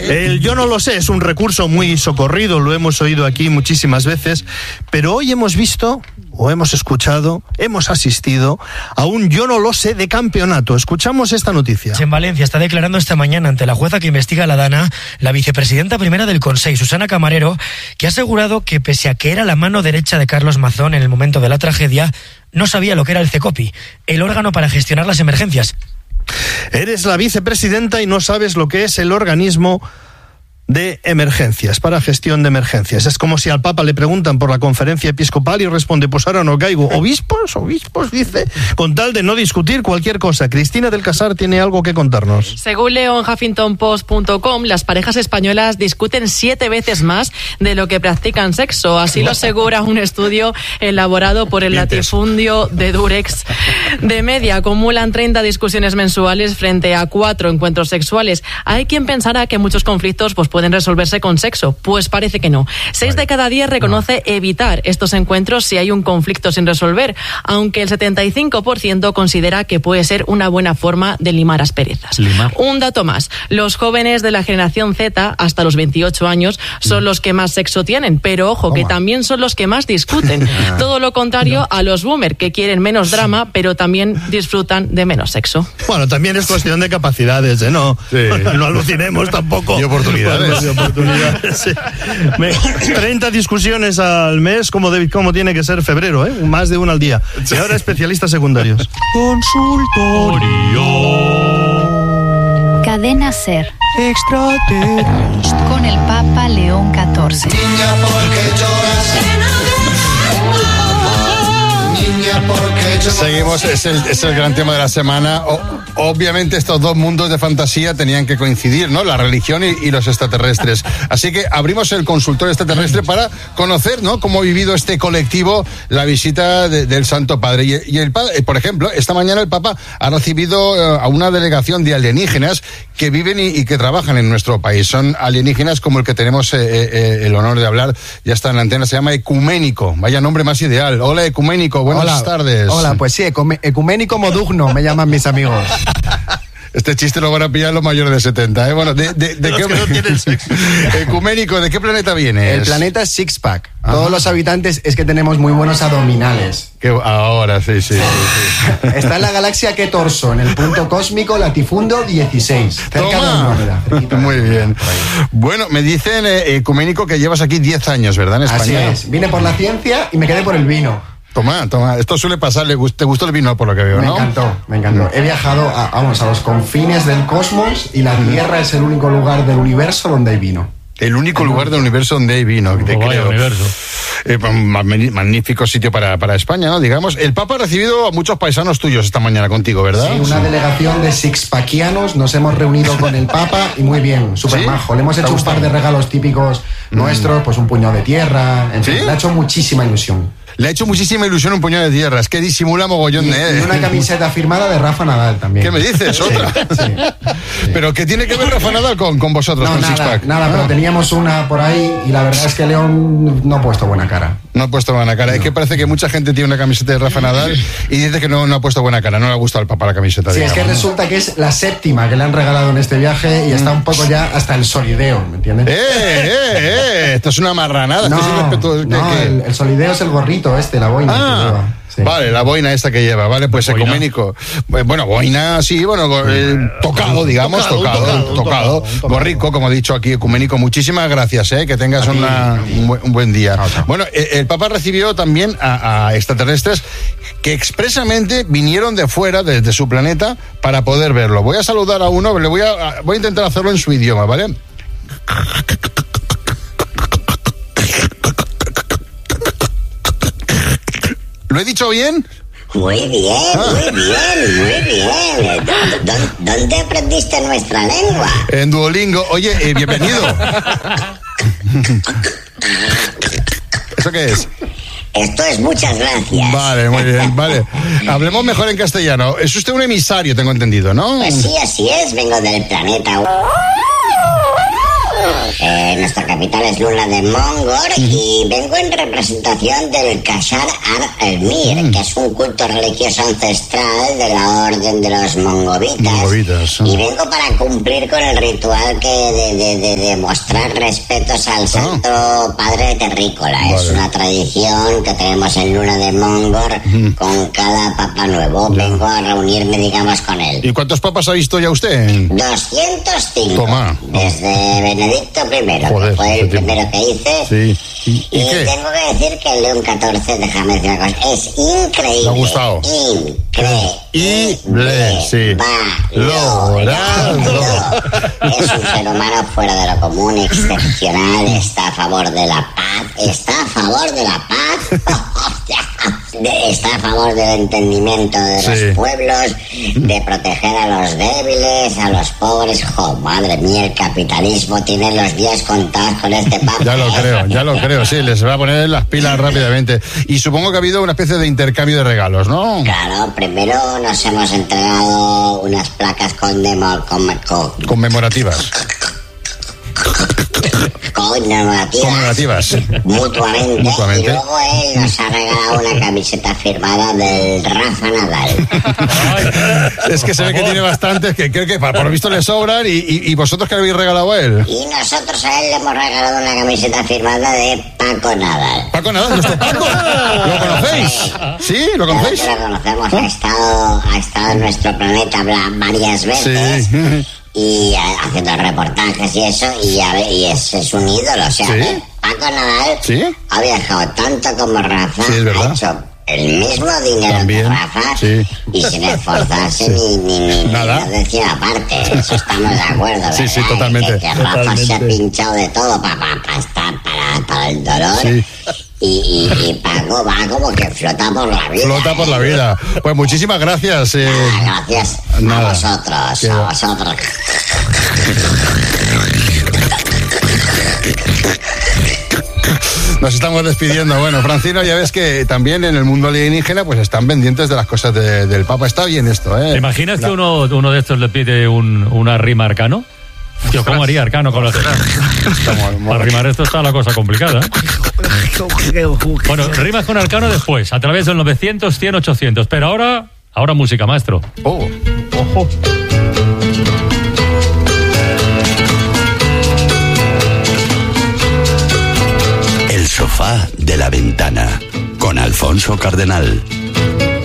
El yo no lo sé es un recurso muy socorrido, lo hemos oído aquí muchísimas veces, pero hoy hemos visto, o hemos escuchado, hemos asistido a un yo no lo sé de campeonato. Escuchamos esta noticia. En Valencia está declarando esta mañana ante la jueza que investiga la Dana, la vicepresidenta primera del Consell, Susana Camarero, que ha asegurado que pese a que era la mano derecha de Carlos Mazón en el momento de la tragedia, no sabía lo que era el CECOPI, el órgano para gestionar las emergencias. Eres la vicepresidenta y no sabes lo que es el organismo de emergencias, para gestión de emergencias. Es como si al Papa le preguntan por la conferencia episcopal y responde, pues ahora no caigo. Obispos, dice, con tal de no discutir cualquier cosa. Cristina del Casar tiene algo que contarnos. Según leo en HuffingtonPost.com, las parejas españolas discuten 7 veces más de lo que practican sexo. Así lo asegura un estudio elaborado por el latifundio de Durex. De media, acumulan 30 discusiones mensuales frente a 4 encuentros sexuales. Hay quien pensará que muchos conflictos pueden resolverse con sexo. Pues parece que no. 6 de cada 10 reconoce evitar estos encuentros si hay un conflicto sin resolver, aunque el 75% considera que puede ser una buena forma de limar asperezas. Un dato más. Los jóvenes de la generación Z, hasta los 28 años, son los que más sexo tienen, pero ojo, que también son los que más discuten. Todo lo contrario a los boomer, que quieren menos drama, pero también disfrutan de menos sexo. Bueno, también es cuestión de capacidades, ¿eh? No alucinemos tampoco. Y oportunidades. Sí. 30 discusiones al mes, como tiene que ser febrero, ¿eh? Más de una al día. Y ahora especialistas secundarios. Consultorio. Cadena SER. Extraterrestre. Con el Papa León XIV. Niña, ¿por qué lloras? Niña, ¿por qué lloras? Seguimos, es el gran tema de la semana. Obviamente estos dos mundos de fantasía tenían que coincidir, ¿no? La religión y los extraterrestres. Así que abrimos el consultorio extraterrestre para conocer, ¿no?, cómo ha vivido este colectivo la visita del Santo Padre. Y el Padre, por ejemplo, esta mañana el Papa ha recibido a una delegación de alienígenas que viven y que trabajan en nuestro país. Son alienígenas como el que tenemos el honor de hablar, ya está en la antena, se llama Ecuménico. Vaya nombre más ideal. Hola, Ecuménico, buenas tardes. Hola, pues sí, Ecuménico Modugno me llaman mis amigos. Este chiste lo van a pillar los mayores de 70, ¿eh? Bueno, ¿de qué que no tienen sexo. Ecuménico, ¿de qué planeta vienes? El planeta es Sixpack. Todos los habitantes es que tenemos muy buenos abdominales. Ahora, sí. Está en la galaxia Ketorso, en el punto cósmico Latifundo 16. Cerca de Andrómeda. Muy bien. Bueno, me dicen, Ecuménico, que llevas aquí 10 años, ¿verdad? En España. Así es. Vine por la ciencia y me quedé por el vino. Toma. Esto suele pasar. ¿Te gustó el vino, por lo que veo, no? Me encantó. He viajado a los confines del cosmos y la Tierra es el único lugar del universo donde hay vino. El único lugar del universo donde hay vino, te creo. Magnífico sitio para España, ¿no? Digamos. El Papa ha recibido a muchos paisanos tuyos esta mañana contigo, ¿verdad? Sí, una delegación de sixpackianos. Nos hemos reunido con el Papa y muy bien, súper majo. Le hemos hecho un par de regalos típicos nuestros, pues un puñado de tierra. En fin, le ha hecho muchísima ilusión. Le ha hecho muchísima ilusión un puñado de tierra. Es que disimula mogollón de... Y una camiseta firmada de Rafa Nadal también. ¿Qué me dices? ¿Otra? Sí. ¿Pero qué tiene que ver Rafa Nadal con vosotros, con Sixpack? Nada, pero teníamos una por ahí y la verdad es que León no ha puesto buena cara. No ha puesto buena cara. No. Es que parece que mucha gente tiene una camiseta de Rafa Nadal y dice que no ha puesto buena cara. No le ha gustado al Papa la camiseta. Sí, digamos, es que resulta que es la 7ª que le han regalado en este viaje y está un poco ya hasta el solideo, ¿me entiendes? Esto es una marranada. El solideo es el gorrito la boina. Sí. Vale, la boina esta que lleva, vale, pues ¿Boina? Ecuménico. Bueno, boina, sí, bueno, tocado, digamos, tocado. Gorrico, como he dicho aquí, Ecuménico. Muchísimas gracias, que tengas un buen día. Bueno, el Papa recibió también a extraterrestres que expresamente vinieron de fuera, desde su planeta, para poder verlo. Voy a saludar a uno, voy a intentar hacerlo en su idioma, ¿vale? ¿Lo he dicho bien? Muy bien. ¿Dónde aprendiste nuestra lengua? En Duolingo. Oye, bienvenido. ¿Eso qué es? Esto es muchas gracias. Vale, muy bien, vale. Hablemos mejor en castellano. Es usted un emisario, tengo entendido, ¿no? Pues sí, así es. Vengo del planeta. nuestra capital es Luna de Mongor y vengo en representación del Kashar Ar-Elmir, que es un culto religioso ancestral de la orden de los mongovitas. Y vengo para cumplir con el ritual de mostrar respetos al Santo Padre Terrícola. Vale. Es una tradición que tenemos en Luna de Mongor con cada papa nuevo. Vengo a reunirme, digamos, con él. ¿Y cuántos papas ha visto ya usted? 205. Toma. Desde Benedicto I, que fue el primero que hice. Sí. ¿Y qué? Tengo que decir que el León XIV, déjame decir una cosa, es increíble. Me ha gustado. Increíble. Sí. Valorado. Es un ser humano fuera de lo común, excepcional, está a favor de la paz. Está a favor de la paz. Está a favor del entendimiento de los pueblos, de proteger a los débiles, a los pobres. Madre mía, el capitalismo tiene los días contados con este papa. Ya lo creo, sí, les va a poner las pilas rápidamente. Y supongo que ha habido una especie de intercambio de regalos, ¿no? Claro, primero nos hemos entregado unas placas conmemorativas. Conmemorativas. Mutuamente. Y luego él nos ha regalado una camiseta firmada del Rafa Nadal. Es que se ve que tiene bastantes, que creo que por lo visto le sobran. ¿Y vosotros qué le habéis regalado a él? Y nosotros a él le hemos regalado una camiseta firmada de Paco Nadal. ¿Paco Nadal? ¿Nuestro Paco? ¿Lo conocéis? ¿Sí? ¿Lo conocéis? Lo conocemos, ha estado en nuestro planeta varias veces. Sí. Y haciendo reportajes y eso, y es un ídolo. O sea, Paco Nadal ha viajado tanto como Rafa, ha hecho el mismo dinero que Rafa y sin esforzarse ni nada decir aparte. Eso estamos de acuerdo, ¿verdad? Sí, totalmente. Que Rafa se ha pinchado de todo para el dolor. Sí. Y Paco va como que flota por la vida. Flota por la vida. Pues muchísimas gracias. Gracias a vosotros. Nos estamos despidiendo. Bueno, Francino, ya ves que también en el mundo alienígena pues están pendientes de las cosas del Papa. Está bien esto, ¿eh? ¿Te imaginas que uno de estos le pide una rima Arcano? Tío, ¿cómo haría Arcano con los... Para rimar esto está la cosa complicada, ¿eh? Bueno, rimas con Arcano después, a través del 900, 100, 800. Pero ahora música, maestro. Ojo. El sofá de la ventana, con Alfonso Cardenal.